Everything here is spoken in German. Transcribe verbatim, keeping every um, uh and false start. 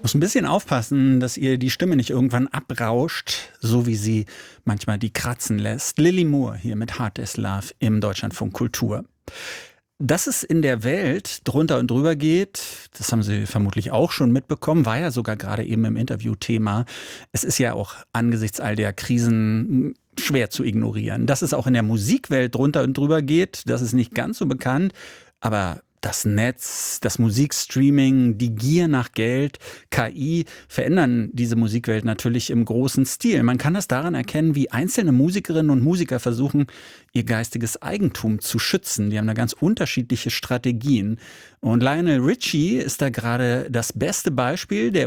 Muss ein bisschen aufpassen, dass ihr die Stimme nicht irgendwann abrauscht, so wie sie manchmal die kratzen lässt. Lily Moore hier mit Hard As Love im Deutschlandfunk Kultur. Dass es in der Welt drunter und drüber geht, das haben Sie vermutlich auch schon mitbekommen, war ja sogar gerade eben im Interview Thema. Es ist ja auch angesichts all der Krisen schwer zu ignorieren. Dass es auch in der Musikwelt drunter und drüber geht, das ist nicht ganz so bekannt, aber das Netz, das Musikstreaming, die Gier nach Geld, K I verändern diese Musikwelt natürlich im großen Stil. Man kann das daran erkennen, wie einzelne Musikerinnen und Musiker versuchen, ihr geistiges Eigentum zu schützen. Die haben da ganz unterschiedliche Strategien. Und Lionel Richie ist da gerade das beste Beispiel. Der